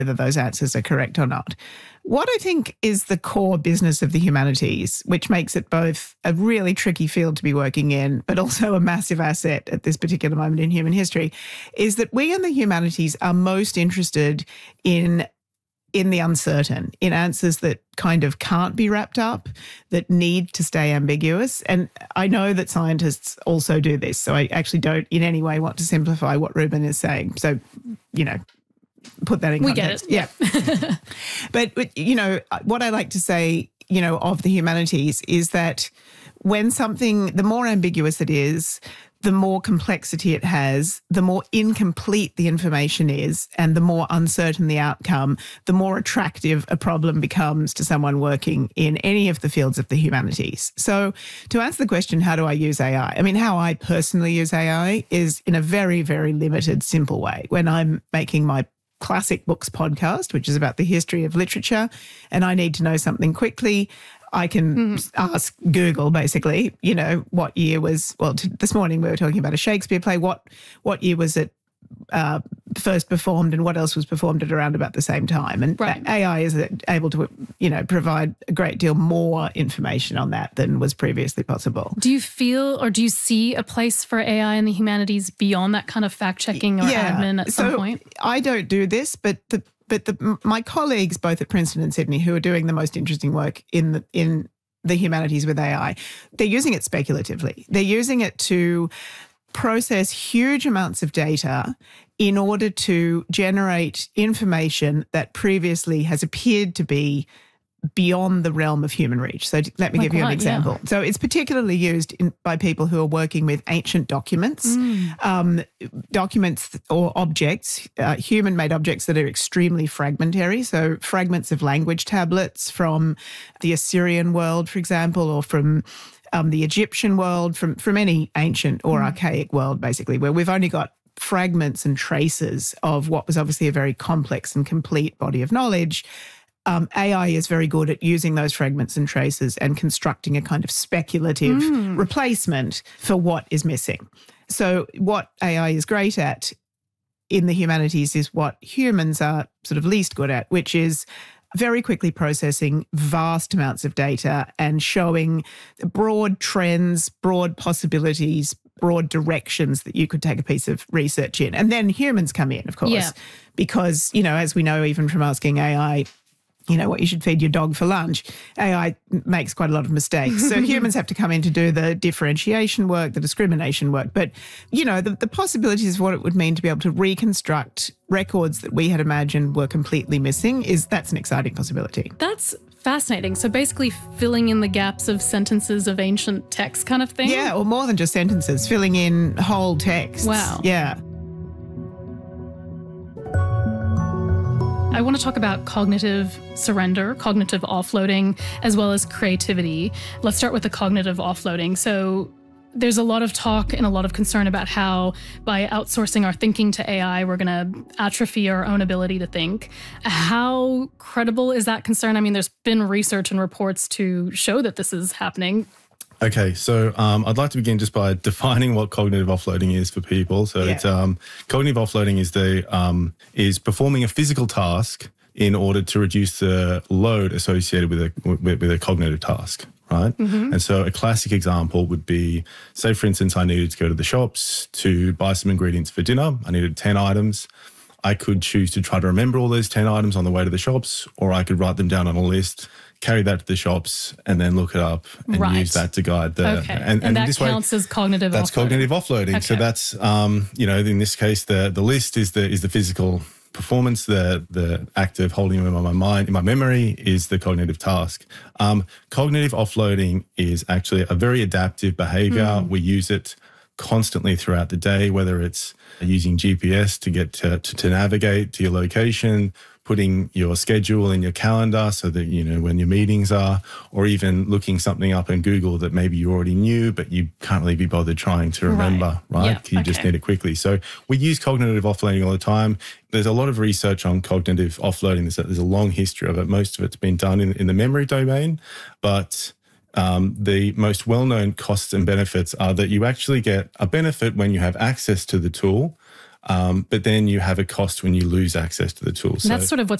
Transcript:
whether those answers are correct or not. What I think is the core business of the humanities, which makes it both a really tricky field to be working in, but also a massive asset at this particular moment in human history, is that we in the humanities are most interested in the uncertain, in answers that kind of can't be wrapped up, that need to stay ambiguous. And I know that scientists also do this, so I actually don't in any way want to simplify what Ruben is saying. So, put that in context. We get it. Yeah. But, what I like to say, of the humanities is that when something, the more ambiguous it is, the more complexity it has, the more incomplete the information is, and the more uncertain the outcome, the more attractive a problem becomes to someone working in any of the fields of the humanities. So to answer the question, how do I use AI? I mean, how I personally use AI is in a very, very limited, simple way. When I'm making my Classic Books podcast, which is about the history of literature, and I need to know something quickly, I can ask Google, basically, what year was, this morning we were talking about a Shakespeare play, what year was it first performed and what else was performed at around about the same time. And right. AI is able to, provide a great deal more information on that than was previously possible. Do you feel or do you see a place for AI in the humanities beyond that kind of fact-checking or admin at some point? I don't do this, but my colleagues, both at Princeton and Sydney, who are doing the most interesting work in the humanities with AI, they're using it speculatively. They're using it to process huge amounts of data in order to generate information that previously has appeared to be beyond the realm of human reach. So let me give you an example. Yeah. So it's particularly used by people who are working with ancient documents, documents or objects, human-made objects that are extremely fragmentary. So fragments of language tablets from the Assyrian world, for example, or from the Egyptian world, from any ancient or archaic world, basically, where we've only got fragments and traces of what was obviously a very complex and complete body of knowledge. AI is very good at using those fragments and traces and constructing a kind of speculative replacement for what is missing. So what AI is great at in the humanities is what humans are sort of least good at, which is very quickly processing vast amounts of data and showing broad trends, broad possibilities, broad directions that you could take a piece of research in. And then humans come in, of course, because, as we know, even from asking AI, what you should feed your dog for lunch, AI makes quite a lot of mistakes. So humans have to come in to do the differentiation work, the discrimination work. But, the possibilities of what it would mean to be able to reconstruct records that we had imagined were completely missing, that's an exciting possibility. That's fascinating. So basically filling in the gaps of sentences of ancient text kind of thing? Yeah, or more than just sentences, filling in whole texts. Wow. Yeah. I want to talk about cognitive surrender, cognitive offloading, as well as creativity. Let's start with the cognitive offloading. So there's a lot of talk and a lot of concern about how by outsourcing our thinking to AI, we're going to atrophy our own ability to think. How credible is that concern? I mean, there's been research and reports to show that this is happening. Okay, so I'd like to begin just by defining what cognitive offloading is for people. So it's cognitive offloading is performing a physical task in order to reduce the load associated with a cognitive task, right? Mm-hmm. And so a classic example would be, say, for instance, I needed to go to the shops to buy some ingredients for dinner. I needed 10 items. I could choose to try to remember all those 10 items on the way to the shops, or I could write them down on a list, carry that to the shops, and then look it up and use that to guide the... Okay. And that counts as cognitive offloading. That's cognitive offloading. Okay. So that's, in this case, the list is the physical performance. The act of holding them in my mind, in my memory, is the cognitive task. Cognitive offloading is actually a very adaptive behavior. We use it constantly throughout the day, whether it's using GPS to get to navigate to your location, putting your schedule in your calendar so that you know when your meetings are, or even looking something up in Google that maybe you already knew but you can't really be bothered trying to remember, right? Yeah, you just need it quickly. So we use cognitive offloading all the time. There's a lot of research on cognitive offloading. There's a long history of it. Most of it's been done in the memory domain, but the most well-known costs and benefits are that you actually get a benefit when you have access to the tool, But then you have a cost when you lose access to the tool. That's sort of what's